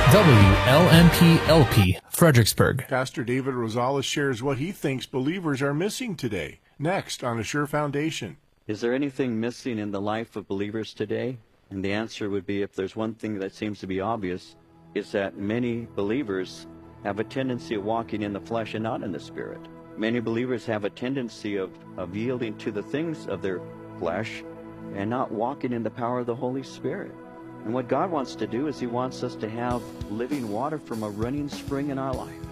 WLMP-LP, Fredericksburg. Pastor David Rosales shares what he thinks believers are missing today. Next on A Sure Foundation. Is there anything missing in the life of believers today? And the answer would be, if there's one thing that seems to be obvious, is that many believers have a tendency of walking in the flesh and not in the Spirit. Many believers have a tendency of yielding to the things of their flesh and not walking in the power of the Holy Spirit. And what God wants to do is He wants us to have living water from a running spring in our life.